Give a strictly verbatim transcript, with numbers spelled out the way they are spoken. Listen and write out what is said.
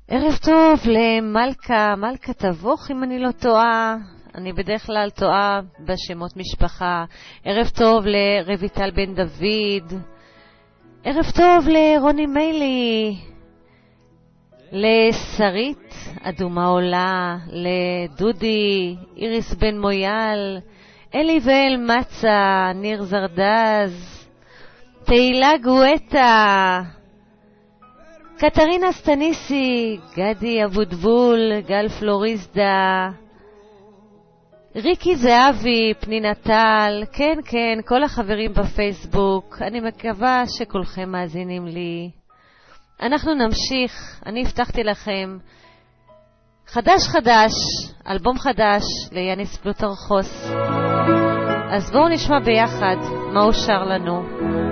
ערב טוב למלכה, מלכה תבוך אם אני לא טועה, אני בדרך כלל טועה בשמות משפחה. ערב טוב לרויטל בן דוד, ערב טוב לרוני מיילי, לשרית אדומה עולה, לדודי, איריס בן מויאל, אלי ואל מצה, ניר זרדז, תהילה גואטה, קטרינה סטניסי, גדי אבודבול, גל פלוריסדה, ריקי זהבי, פנינה טל, כן כן, כל החברים בפייסבוק, אני מקווה שכולכם מאזינים לי. אנחנו נמשיך, אני הבטחתי לכם חדש חדש, אלבום חדש ליאניס פלוטרכוס. אז בואו נשמע ביחד מה הוא שר לנו.